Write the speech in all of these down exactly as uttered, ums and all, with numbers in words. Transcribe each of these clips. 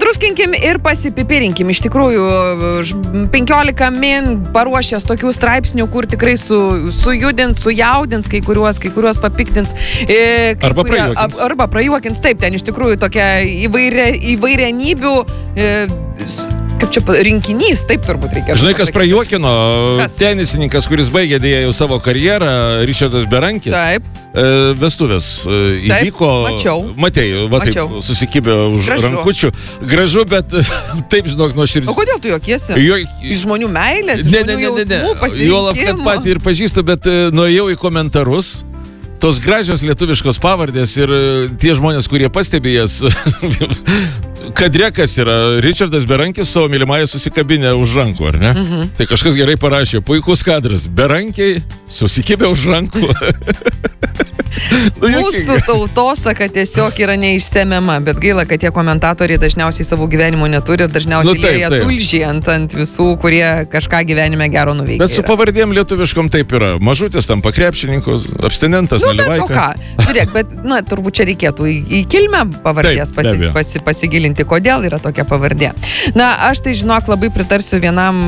Pasidruskinkim ir pasipipirinkim. Iš tikrųjų, penkiolika min paruošęs tokių straipsnių, kur tikrai su, sujudins, sujaudins kai kuriuos, kai kuriuos papiktins. E, kai arba kurie, prajuokins. Arba prajuokins. Taip, ten iš tikrųjų tokia įvairia, įvairianybių e, kaip čia rinkinys, taip turbūt reikia. Žinai, kas prajuokino? Kas? Tenisininkas, kuris baigė dėja jau savo karjerą, Ričardas Berankis. Taip. E, vestuvės e, įvyko. Mačiau. Matei, va taip, Mačiau. susikibė už Gražu. rankučių. Gražu, bet taip, žinok, nuo širdžių. O kodėl tu juokiesi? Jo... Iš žmonių meilės, Ne, žmonių ne, ne, ne, jausmų, ne. pasirinkimo. Juolab, kad patį ir pažįstu, bet e, nuėjau į komentarus. Tos gražios lietuviškos pavardės ir tie žmonės, kurie pastebė jas, kadre kas yra, Ričardas Berankis savo mylimąją susikabinę už rankų, ar ne? Mhm. Tai kažkas gerai parašė, puikus kadras, Berankiai susikibę už rankų. Mūsų tautosaka tiesiog yra neišsemiama, bet gaila, kad tie komentatoriai dažniausiai savo gyvenimo neturi ir dažniausiai Nu, taip, lieja taip. tulžį ant, ant visų, kurie kažką gyvenime gero nuveikė. Bet su yra. pavardėm lietuviškom taip yra. Mažutis tam pakrepšininkus, abstinentas, Nu, bet o nalivaika. ką? Žiūrėk, bet, na, turbūt čia reikėtų į, į kilmę pavardės Taip, pasi, be abejo. pasi, pasigilinti, kodėl yra tokia pavardė. Na, aš tai, žinok, labai pritarsiu vienam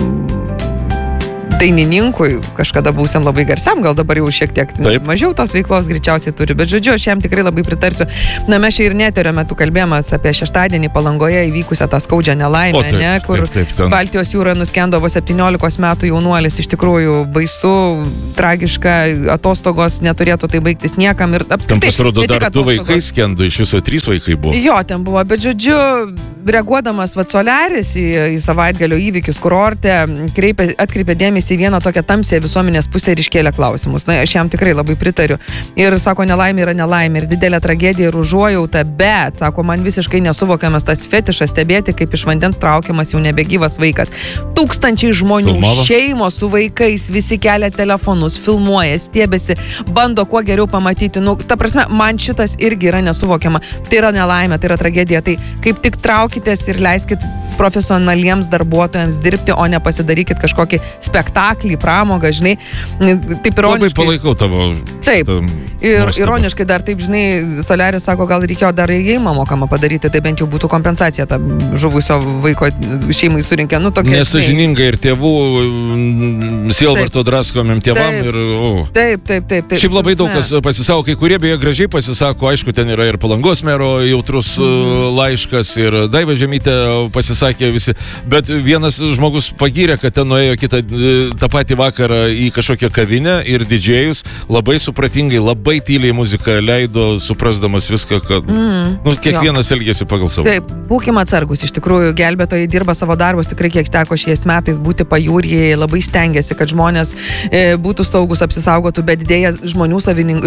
dainininkui, kažkada būsim labai garsiam, gal dabar jau šiek tiek Taip. mažiau tos veiklos greičiausiai turi, bet žodžiu, aš jam tikrai labai pritarsiu. Na, mes čia ir neterio metu kalbėjome apie šeštadienį Palangoje įvykusią tą skaudžią nelaimę, O, taip, ne, kur taip, taip, ten. Baltijos jūroje nuskendo vos septyniolikos metų jaunuolis, iš tikrųjų baisu, tragiška, atostogos neturėtų tai baigtis niekam ir Tam apskritai. pasirodo ne tik dar du atostogos. vaikai skendo, iš viso trys vaikai buvo. Jo, ten buvo, bet žodžiu, reaguodamas vat Soliaris į, į savaitgalio įvykius kurorte, kreipė, atkreipė dėmesį į vieną tokią tamsią visuomenės pusę ir iškėlė klausimus. Na, aš jam tikrai labai pritariu. Ir sako, nelaimė yra nelaimė ir didelė tragedija ir užuojauta, bet, sako, man visiškai nesuvokiamas tas fetišas stebėti, kaip iš vandens traukiamas jau nebegyvas vaikas. Tūkstančiai žmonių, Filmavo? šeimos su vaikais, visi kelia telefonus, filmuoja, stiebėsi, bando kuo geriau pamatyti. Nu, ta prasme, man šitas irgi yra nesuvokiama. Tai yra nelaimė, tai yra tragedija. Tai kaip tik traukitės ir leiskit profesionaliems darbuotojams dirbti, o ne pasidarykit kažkokį spektaklį, pramogą, žinai. Taip Labai ironiškai. palaikau tavo. Taip. šitą Ir nuostabą. ironiškai dar taip, žinai, Soliaris sako, gal reikėjo dar įėjimą mokamą padaryti, tai bent jau būtų kompensacija tam žuvusio vaiko šeimai surinkę. Nu, tokia, Nesažiningai ir tėvų mm, sielvarto draskomim tėvam Taip. ir... O. Taip, taip, taip, taip. Šiaip labai daug Prasme. kas pasisako, kai kurie beje gražiai pasisako, aišku, ten yra ir Palangos mero jautrus mm. laiškas ir Daiva Žemytė pasisakė visi, bet vienas žmogus pagyrė, kad ten nuėjo kitą tą patį vakarą į kažkokią kavinę ir didžėjus labai supratingai, labai tyliai muziką leido, suprasdamas viską, kad mm. nu, kiekvienas jo. elgėsi pagal savo. Taip, būkime atsargus, iš tikrųjų, gelbėtojai dirba savo darbus, tikrai kiek teko šiais metais būti pajūryje, labai stengiasi, kad žmonės e, būtų saugus, apsisaugotų, bet dėja žmonių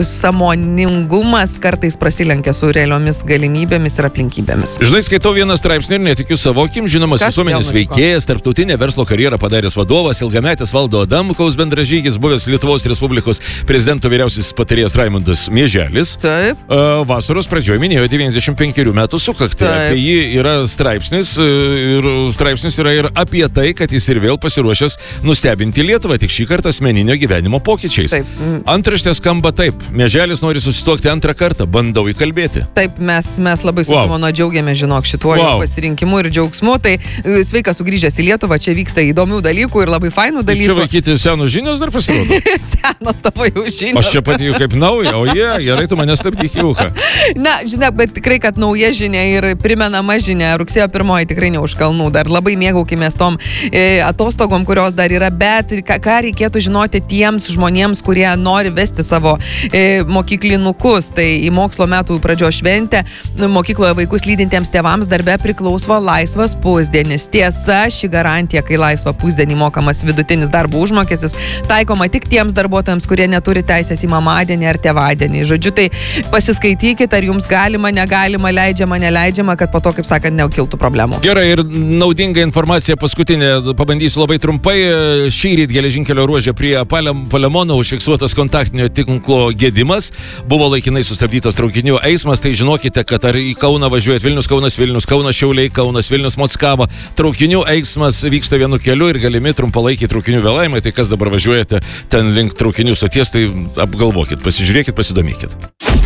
sąmoningumas kartais prasilenkia su realiomis galimybėmis ir aplinkybėmis. Žinai, skaitau vieną straipsnį ir netikiu savo akim, žinomas Kas visuomenės vėl nutiko? veikėjas, tarptautinę verslo karjerą padaręs vadovas, ilgametis Valdo Adamkaus bendražygis, buvęs Lietuvos Respublikos prezidento vyriausiasis patarėjas Raimundas Mieželis. Taip. Uh, vasaros pradžioje minėjo devyniasdešimt penkerių metų sukaktį. Taip. Apie jį yra straipsnis uh, ir straipsnis yra ir apie tai, kad jis ir vėl pasiruošęs nustebinti Lietuvą, tik šį kartą asmeninio gyvenimo pokyčiais. Taip. Mm. Antraštė skamba taip. Mieželis nori susituokti antrą kartą, bandau įkalbėti. Taip, mes, mes labai su Wow. Simonu džiaugiamės, žinok, šituo Wow. wow. pasirinkimu ir džiaugsmu. Tai e, sveikas sugrįžęs į Lietuvą, čia vyksta įdomių dalykų ir labai fainų Čia dalykų. vaikyti senų žinios dar pasirodo. Senas tavo jau žinios. Aš čia pat jų kaip nauja, o jie, gerai, tu mane stabdyk į uką. Na, žinai, bet tikrai, kad nauja žinia ir primenama žinia, rugsėjo pirmoji tikrai ne už kalnų, dar labai mėgaukimės tom e, atostogom, kurios dar yra, bet ką, ką reikėtų žinoti tiems žmonėms, kurie nori vesti savo e, mokyklinukus, tai į mokslo metų pradžios šventę mokykloje vaikus lydintiems tėvams darbe priklauso laisvas pusdienis. Tiesa, ši garantija, kai laisvą pusdienį mokamas vidutinis darbo užmokestis, taikoma tik tiems darbuotojams, kurie neturi teisės į mamadienį ar tėvadienį. Žodžiu, tai pasiskaitykit, ar jums galima, negalima, leidžiama, neleidžiama, kad po to, kaip sakant, nekiltų problemų. Gerai, ir naudinga informacija paskutinė, pabandysiu labai trumpai. Šįryt geležinkelio ruože prie Palemono užfiksuotas kontaktinio tinklo gedimas. Buvo laikinai sustabdytas traukinių eismas, tai žinokite, kad ar į Kauną važiuojat Vilnius, Kaunas, Vilnius, Kaunas, Šiauliai, Kaunas, Vilnius, Mockava. Traukinių eismas vyksta vienu keliu ir galimi trumpalaikiai traukinių vėlavimai, tai kas dabar važiuojate ten link traukinių stoties, tai apgalvokit, pasižiūrėkit, pasidomėkit.